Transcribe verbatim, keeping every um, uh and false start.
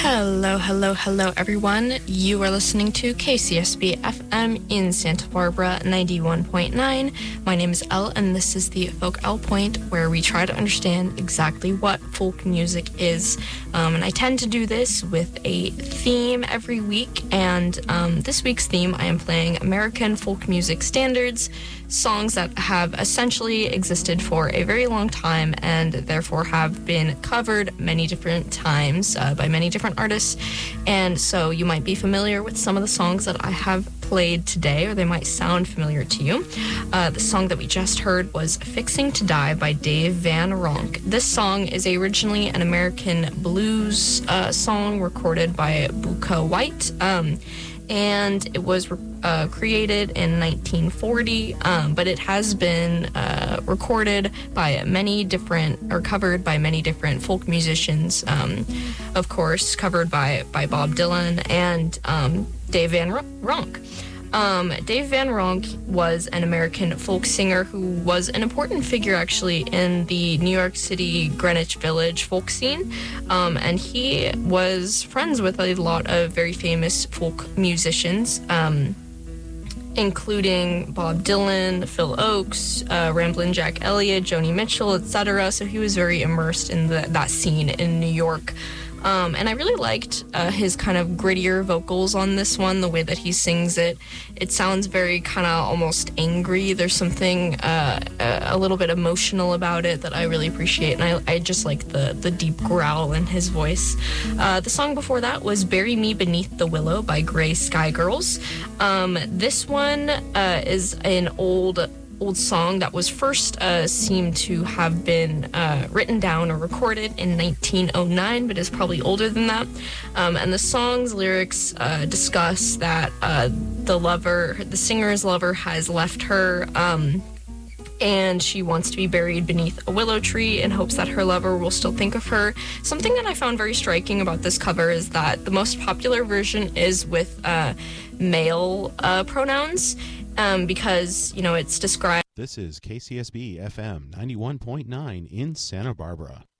Hello, hello, hello, everyone. You are listening to K C S B F M in Santa Barbara, ninety-one point nine. My name is Elle, and this is the Folk Elle Point, where we try to understand exactly what folk music is. Um, and I tend to do this with a theme every week, and um, this week's theme, I am playing American folk music standards, songs that have essentially existed for a very long time and therefore have been covered many different times uh, by many different artists. And so you might be familiar with some of the songs that I have played today, or they might sound familiar to you. Uh, the song that we just heard was Fixing to Die by Dave Van Ronk. This song is originally an American blues uh, song recorded by Bukka White. Um, and it was uh, created in nineteen forty, um, but it has been uh, recorded by many different, or covered by many different folk musicians, um, of course, covered by, by Bob Dylan and um, Dave Van Ronk. Um, Dave Van Ronk was an American folk singer who was an important figure, actually, in the New York City Greenwich Village folk scene, um, and he was friends with a lot of very famous folk musicians, um, including Bob Dylan, Phil Oakes, uh, Ramblin' Jack Elliott, Joni Mitchell, et cetera. So he was very immersed in the, that scene in New York. Um, and I really liked uh, his kind of grittier vocals on this one, the way that he sings it. It sounds very kind of almost angry. There's something uh, a little bit emotional about it that I really appreciate, and I, I just like the, the deep growl in his voice. Uh, the song before that was Bury Me Beneath the Willow by Gray Sky Girls. Um, this one uh, is an old... old song that was first uh, seemed to have been uh, written down or recorded in nineteen oh nine, but is probably older than that. Um, and the song's lyrics uh, discuss that uh, the lover, the singer's lover, has left her, um, and she wants to be buried beneath a willow tree in hopes that her lover will still think of her. Something that I found very striking about this cover is that the most popular version is with uh, male uh, pronouns, um, because, you know, it's described. This is K C S B F M ninety-one point nine in Santa Barbara.